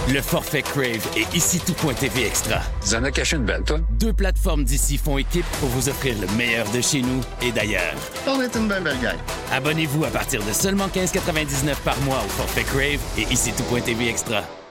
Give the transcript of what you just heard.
Le forfait Crave et ici tout.tv Extra. Tu en as caché une belle, toi? 2 plateformes d'ici font équipe pour vous offrir le meilleur de chez nous et d'ailleurs. On est une belle gang. Abonnez-vous à partir de seulement 15,99 par mois au forfait Crave et ici tout.tv Extra.